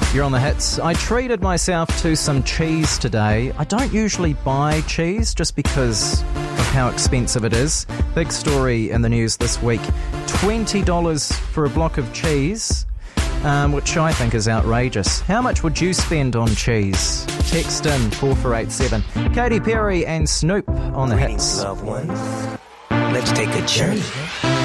You're on the hits. I treated myself to some cheese today. I don't usually buy cheese just because of how expensive it is. Big story in the news this week. $20 for a block of cheese, which I think is outrageous. How much would you spend on cheese? Text in 4487. Katy Perry and Snoop on the hits. Loved ones. Let's take a journey.